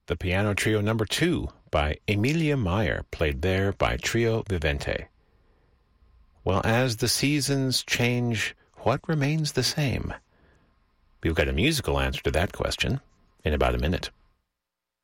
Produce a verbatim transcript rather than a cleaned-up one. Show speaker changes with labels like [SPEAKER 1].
[SPEAKER 1] the piano trio number two by Emilia Meyer, played there by Trio Vivente. Well, as the seasons change, what remains the same? We've got a musical answer to that question in about a minute.